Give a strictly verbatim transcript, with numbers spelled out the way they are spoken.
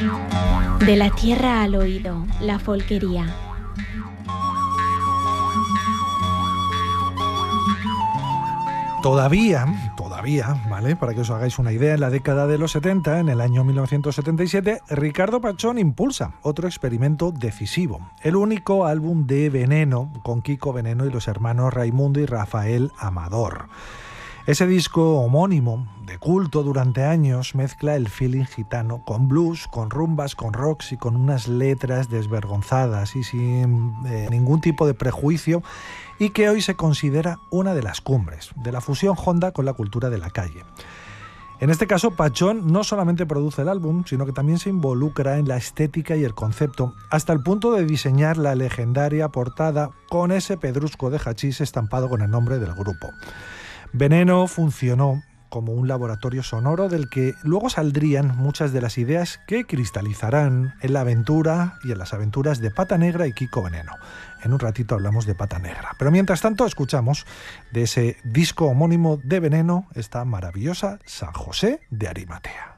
De la tierra al oído, la folquería. Todavía, todavía, ¿vale? Para que os hagáis una idea, en la década de los setenta, en el año mil novecientos setenta y siete, Ricardo Pachón impulsa otro experimento decisivo. El único álbum de Veneno, con Kiko Veneno y los hermanos Raimundo y Rafael Amador. Ese disco homónimo, de culto durante años, mezcla el feeling gitano con blues, con rumbas, con rocks y con unas letras desvergonzadas y sin eh, ningún tipo de prejuicio, y que hoy se considera una de las cumbres de la fusión Honda con la cultura de la calle. En este caso, Pachón no solamente produce el álbum, sino que también se involucra en la estética y el concepto, hasta el punto de diseñar la legendaria portada con ese pedrusco de hachís estampado con el nombre del grupo. Veneno funcionó como un laboratorio sonoro del que luego saldrían muchas de las ideas que cristalizarán en la aventura y en las aventuras de Pata Negra y Kiko Veneno. En un ratito hablamos de Pata Negra, pero mientras tanto escuchamos de ese disco homónimo de Veneno esta maravillosa San José de Arimatea.